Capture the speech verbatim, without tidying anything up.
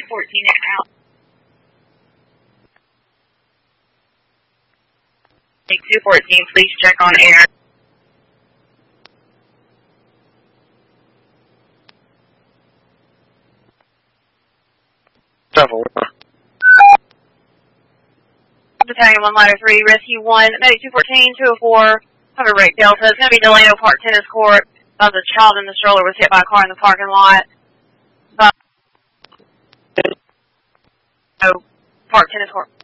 fourteen out. Take two fourteen, please check on air. Several. Battalion one ladder three, rescue one, medic two fourteen, two oh four, cover break Delta. It's going to be Delano Park Tennis Court. Uh, the child in the stroller was hit by a car in the parking lot. But, oh, Park Tennis Court.